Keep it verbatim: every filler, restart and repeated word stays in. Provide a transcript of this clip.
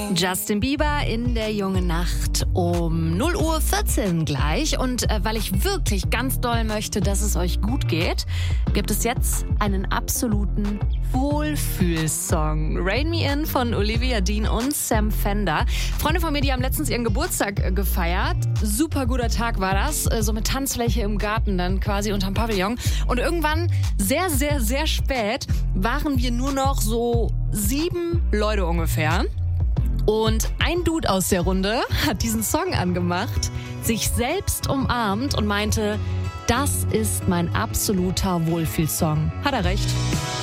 Justin Bieber in der jungen Nacht um null Uhr vierzehn gleich. Und äh, weil ich wirklich ganz doll möchte, dass es euch gut geht, gibt es jetzt einen absoluten Wohlfühlsong. Rain Me In von Olivia Dean und Sam Fender. Freunde von mir, die haben letztens ihren Geburtstag äh, gefeiert. Super guter Tag war das. Äh, so mit Tanzfläche im Garten dann quasi unterm Pavillon. Und irgendwann, sehr, sehr, sehr spät, waren wir nur noch so sieben Leute ungefähr. Und ein Dude aus der Runde hat diesen Song angemacht, sich selbst umarmt und meinte, das ist mein absoluter Wohlfühlsong. Hat er recht?